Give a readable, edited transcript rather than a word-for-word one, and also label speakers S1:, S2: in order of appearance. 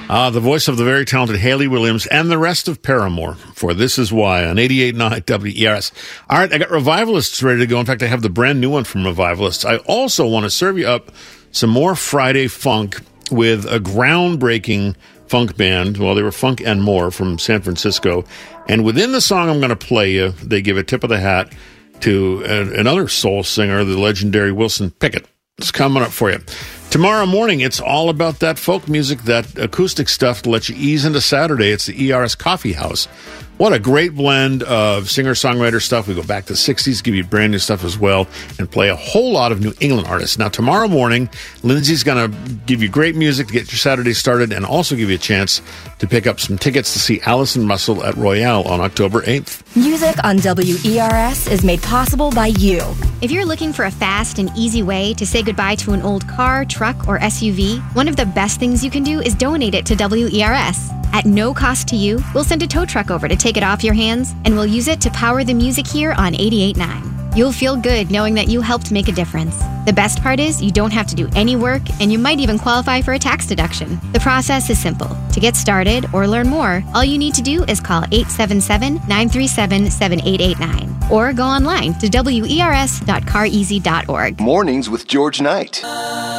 S1: The voice of the very talented Hayley Williams and the rest of Paramore for This Is Why on 88.9 WERS. All right, I got Revivalists ready to go. In fact, I have the brand new one from Revivalists. I also want to serve you up some more Friday funk with a groundbreaking funk band. Well, they were Funk and More from San Francisco. And within the song I'm going to play you, they give a tip of the hat to another soul singer, the legendary Wilson Pickett. It's coming up for you. Tomorrow morning, it's all about that folk music, that acoustic stuff to let you ease into Saturday. It's the ERS Coffee House. What a great blend of singer-songwriter stuff. We go back to the 60s, give you brand new stuff as well, and play a whole lot of New England artists. Now, tomorrow morning, Lindsay's going to give you great music to get your Saturday started and also give you a chance to pick up some tickets to see Alison Russell at Royale on October 8th.
S2: Music on WERS is made possible by you.
S3: If you're looking for a fast and easy way to say goodbye to an old car, truck, or SUV, one of the best things you can do is donate it to WERS. At no cost to you, we'll send a tow truck over to take it off your hands, and we'll use it to power the music here on 88.9. You'll feel good knowing that you helped make a difference. The best part is you don't have to do any work, and you might even qualify for a tax deduction. The process is simple. To get started or learn more, all you need to do is call 877-937-7889 or go online to wers.careasy.org.
S4: Mornings with George Knight.